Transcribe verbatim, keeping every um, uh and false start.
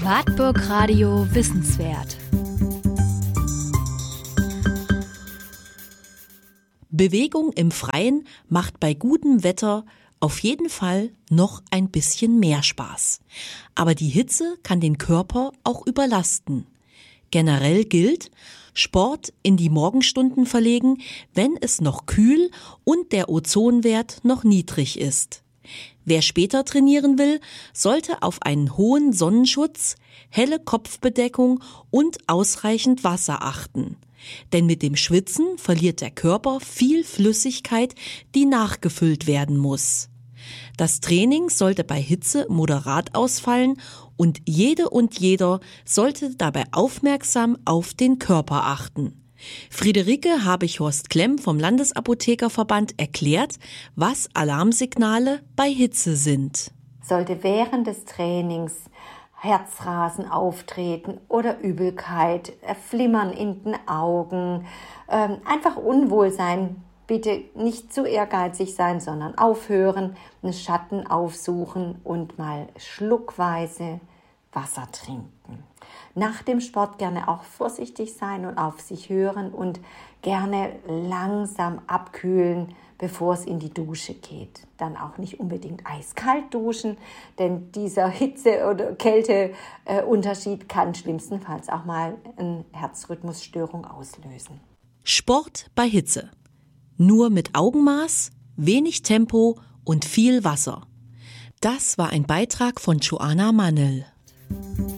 Wartburg Radio Wissenswert. Bewegung im Freien macht bei gutem Wetter auf jeden Fall noch ein bisschen mehr Spaß. Aber die Hitze kann den Körper auch überlasten. Generell gilt, Sport in die Morgenstunden verlegen, wenn es noch kühl und der Ozonwert noch niedrig ist. Wer später trainieren will, sollte auf einen hohen Sonnenschutz, helle Kopfbedeckung und ausreichend Wasser achten. Denn mit dem Schwitzen verliert der Körper viel Flüssigkeit, die nachgefüllt werden muss. Das Training sollte bei Hitze moderat ausfallen und jede und jeder sollte dabei aufmerksam auf den Körper achten. Friederike Habichhorst-Klemm vom Landesapothekerverband erklärt, was Alarmsignale bei Hitze sind. Sollte während des Trainings Herzrasen auftreten oder Übelkeit, Flimmern in den Augen, ähm, einfach Unwohlsein, bitte nicht zu ehrgeizig sein, sondern aufhören, einen Schatten aufsuchen und mal schluckweise Wasser trinken. Nach dem Sport gerne auch vorsichtig sein und auf sich hören und gerne langsam abkühlen, bevor es in die Dusche geht. Dann auch nicht unbedingt eiskalt duschen, denn dieser Hitze- oder Kälteunterschied kann schlimmstenfalls auch mal eine Herzrhythmusstörung auslösen. Sport bei Hitze. Nur mit Augenmaß, wenig Tempo und viel Wasser. Das war ein Beitrag von Joanna Mannel.